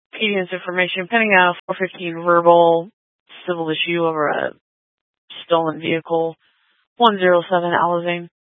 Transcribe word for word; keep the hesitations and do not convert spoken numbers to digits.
P D N's information, pending a four fifteen verbal civil issue over a stolen vehicle, one oh seven Alizane.